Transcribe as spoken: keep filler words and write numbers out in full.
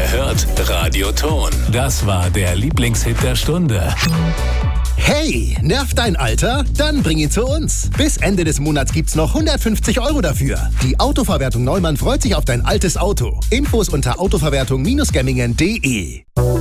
Wer hört? Radio Ton. Das war der Lieblingshit der Stunde. Hey, nervt dein Alter? Dann bring ihn zu uns. Bis Ende des Monats gibt's noch hundertfünfzig Euro dafür. Die Autoverwertung Neumann freut sich auf dein altes Auto. Infos unter autoverwertung Bindestrich gemmingen punkt de.